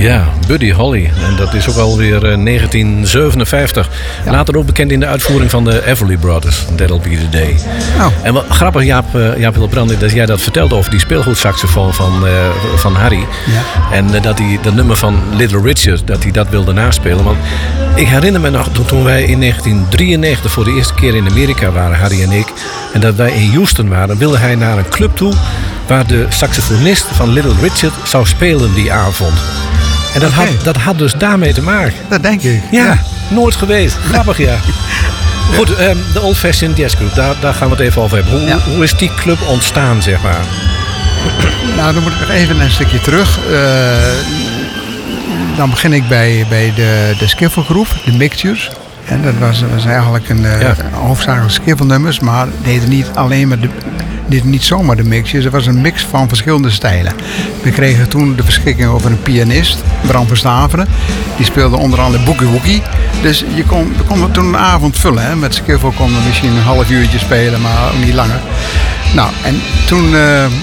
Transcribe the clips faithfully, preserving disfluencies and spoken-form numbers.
Ja, Buddy Holly. En dat is ook alweer uh, negentien zevenenvijftig. Ja. Later ook bekend in de uitvoering van de Everly Brothers. That'll be the day. Oh. En wat grappig, Jaap, uh, Jaap Hilbrand, dat jij dat vertelde over die speelgoedsaxofoon van, uh, van Harry. Ja. En uh, dat hij dat nummer van Little Richard, dat hij dat wilde naspelen. Want ik herinner me nog toen wij in negentien drieënnegentig voor de eerste keer in Amerika waren, Harry en ik. En dat wij in Houston waren, wilde hij naar een club toe waar de saxofonist van Little Richard zou spelen die avond. En dat, okay. had, dat had dus daarmee te maken. Dat denk ik. Ja, ja. Nooit geweest. Grappig, ja. Goed, um, de Old Fashioned Jazz Group, daar, daar gaan we het even over hebben. Hoe, ja. hoe is die club ontstaan, zeg maar? Nou, dan moet ik nog even een stukje terug. Uh, dan begin ik bij, bij de, de skiffelgroep, de Mixtures. En dat was, was eigenlijk een, uh, ja. een hoofdzakelijk skiffelnummers, maar deden niet alleen maar de... Dit niet zomaar de mixjes, het was een mix van verschillende stijlen. We kregen toen de beschikking over een pianist, Bram van Staveren. Die speelde onder andere Boogie Woogie. Dus je kon, we konden toen een avond vullen. Hè. Met skiffle konden we misschien een half uurtje spelen, maar ook niet langer. Nou, en toen... Uh, uh,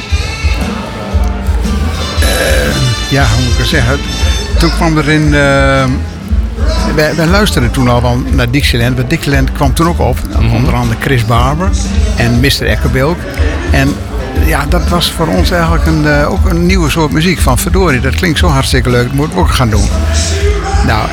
ja, hoe moet ik het zeggen? Toen kwam er in... Uh, Wij, wij luisterden toen al wel naar Dixieland. Want Dixieland kwam toen ook op. Mm-hmm. Onder andere Chris Barber en mister Eckerbilk. En ja, dat was voor ons eigenlijk een, uh, ook een nieuwe soort muziek. Van verdorie, dat klinkt zo hartstikke leuk. Dat moeten we ook gaan doen. Nou,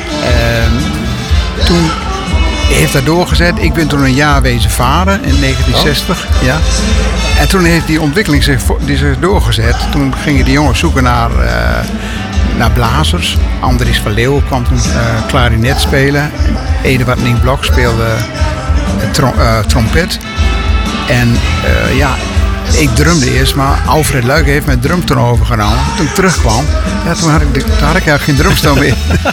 uh, toen heeft dat doorgezet. Ik ben toen een jaar wezen varen in negentien zestig. Oh. Ja. En toen heeft die ontwikkeling zich, die zich doorgezet. Toen gingen die jongens zoeken naar... Uh, naar blazers. Andries van Leeuwen kwam toen uh, klarinet spelen. Eduard Nienblok speelde uh, trom, uh, trompet. En uh, ja, ik drumde eerst, maar Alfred Luik heeft mijn drumton overgenomen. Toen ik terugkwam, ja, toen had ik, de, toen had ik eigenlijk geen drumstel meer.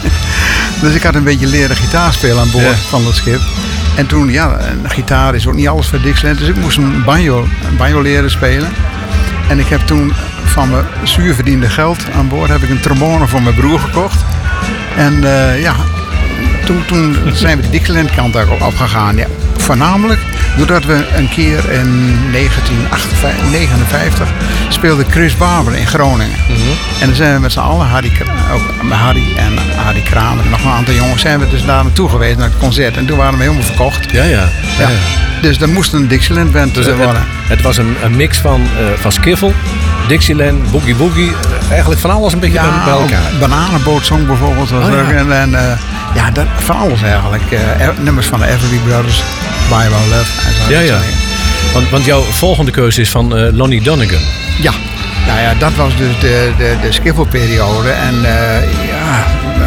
Dus ik had een beetje leren gitaar spelen aan boord ja. van dat schip. En toen, ja, een gitaar is ook niet alles voor Dixieland. Dus ik moest een banjo, een banjo leren spelen. En ik heb toen van mijn zuurverdiende geld aan boord heb ik een trombone voor mijn broer gekocht. En uh, ja, toen, toen zijn we de Dixieland kant ook opgegaan. Ja, voornamelijk doordat we een keer in negentien negenenvijftig speelde Chris Barber in Groningen. Mm-hmm. En dan zijn we met z'n allen, Harry, ook Harry en Harry Kramer en nog een aantal jongens, zijn we dus daar naartoe geweest naar het concert. En toen waren we helemaal verkocht. Ja, ja. ja. ja. Dus dat moest een Dixieland band dus het, worden. Het was een, een mix van, uh, van skiffle, Dixieland, boogie boogie, eigenlijk van alles een beetje ja, bij elkaar. Bananenbootsong bijvoorbeeld was oh, ja. En, en uh, ja, dat, van alles eigenlijk. Uh, nummers van de Everly Brothers, Bye Bye Love. En zo ja, ja. Want, want jouw volgende keuze is van uh, Lonnie Donegan. Ja. Nou ja, dat was dus de, de, de skiffle-periode. En uh, ja,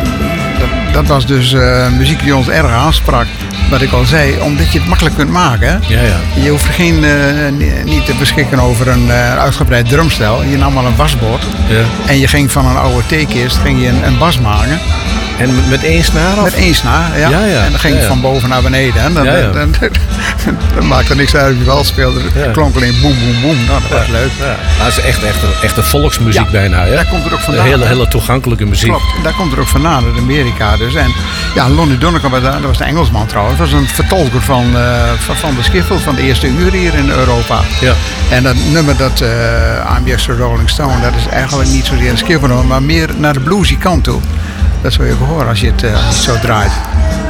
dat, dat was dus uh, muziek die ons erg aansprak. Wat ik al zei, omdat je het makkelijk kunt maken. Hè? Ja, ja. Je hoeft geen, uh, niet te beschikken over een uh, uitgebreid drumstel. Je nam al een wasbord. Ja. En je ging van een oude theekist ging je een, een bas maken. En met één snaar? Of? Met één snaar, ja. ja, ja. En dan ging je ja, ja. van boven naar beneden. En dan, ja, ja. dan, dan, dan, dan maakte niks uit of je wel speelde. Het ja. klonk alleen boem, boem, boem. Nou, dat was ja. leuk. Ja. Dat is echt, echt, echt een volksmuziek ja. bijna. Hè? Daar komt er ook vandaan. Een hele, hele toegankelijke muziek. Klopt, daar komt er ook vandaan, uit Amerika dus. En ja, Lonnie Donegan, dat was de Engelsman trouwens. Dat was een vertolker van, uh, van, van de skiffle, van de eerste uur hier in Europa. Ja. En dat nummer, dat uh, I'm Just a Rolling Stone, dat is eigenlijk niet zozeer een skiffle, maar meer naar de bluesy kant toe. Dat zul je ook horen als je het, uh, als je het zo draait.